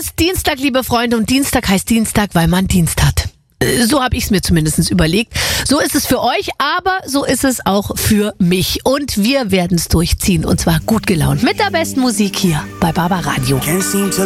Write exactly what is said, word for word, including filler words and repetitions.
ist Dienstag, liebe Freunde, und Dienstag heißt Dienstag, weil man Dienst hat. So habe ich es mir zumindest überlegt. So ist es für euch, aber so ist es auch für mich. Und wir werden es durchziehen, und zwar gut gelaunt mit der besten Musik hier bei Barbaradio.